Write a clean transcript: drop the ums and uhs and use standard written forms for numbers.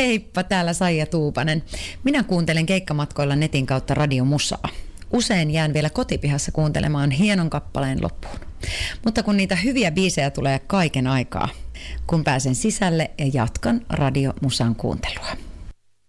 Heippa, täällä Saija Tuupanen. Minä kuuntelen keikkamatkoilla netin kautta radiomusaa. Usein jään vielä kotipihassa kuuntelemaan hienon kappaleen loppuun. Mutta kun niitä hyviä biisejä tulee kaiken aikaa, kun pääsen sisälle ja jatkan radiomusan kuuntelua.